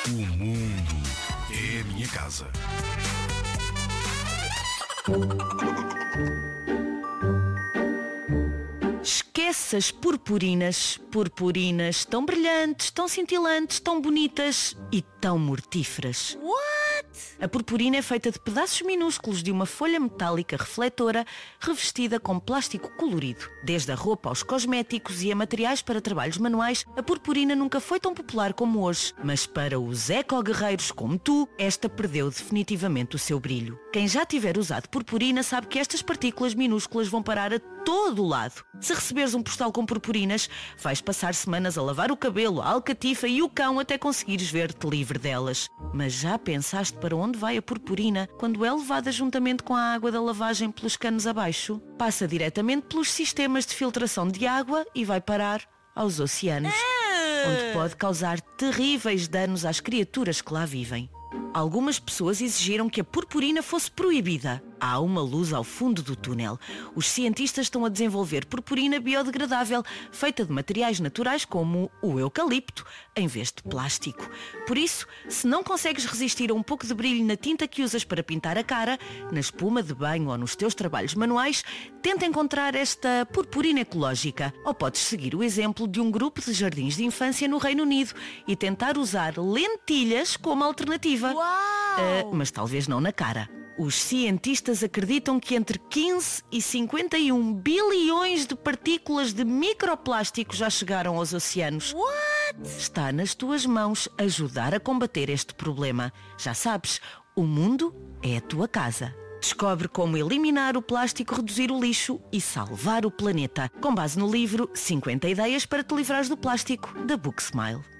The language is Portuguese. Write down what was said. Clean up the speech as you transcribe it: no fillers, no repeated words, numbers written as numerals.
O mundo é a minha casa. Esquece as purpurinas. Purpurinas tão brilhantes, tão cintilantes, tão bonitas e tão mortíferas. What? A purpurina é feita de pedaços minúsculos de uma folha metálica refletora revestida com plástico colorido. Desde a roupa aos cosméticos e a materiais para trabalhos manuais, a purpurina nunca foi tão popular como hoje. Mas para os eco-guerreiros como tu, esta perdeu definitivamente o seu brilho. Quem já tiver usado purpurina sabe que estas partículas minúsculas vão parar a todo o lado. Se receberes um postal com purpurinas, vais passar semanas a lavar o cabelo, a alcatifa e o cão até conseguires ver-te livre delas. Mas já pensaste para onde vai a purpurina quando é levada juntamente com a água da lavagem pelos canos abaixo? Passa diretamente pelos sistemas de filtração de água e vai parar aos oceanos, onde pode causar terríveis danos às criaturas que lá vivem. Algumas pessoas exigiram que a purpurina fosse proibida. Há uma luz ao fundo do túnel. Os cientistas estão a desenvolver purpurina biodegradável, feita de materiais naturais como o eucalipto, em vez de plástico. Por isso, se não consegues resistir a um pouco de brilho na tinta que usas para pintar a cara, na espuma de banho ou nos teus trabalhos manuais, tenta encontrar esta purpurina ecológica. Ou podes seguir o exemplo de um grupo de jardins de infância no Reino Unido e tentar usar lentilhas como alternativa. Uau! Mas talvez não na cara. Os cientistas acreditam que entre 15 e 51 bilhões de partículas de microplástico já chegaram aos oceanos. What? Está nas tuas mãos ajudar a combater este problema. Já sabes, o mundo é a tua casa. Descobre como eliminar o plástico, reduzir o lixo e salvar o planeta. Com base no livro 50 ideias para te livrares do plástico, da Book Smile.